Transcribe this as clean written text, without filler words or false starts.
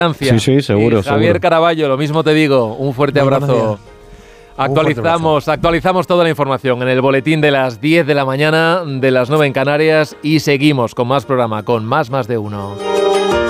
Sí, seguro. Y Javier Caraballo, lo mismo te digo, un fuerte abrazo. Actualizamos toda la información en el boletín de las 10 de la mañana, de las 9 en Canarias, y seguimos con más programa, con Más de Uno.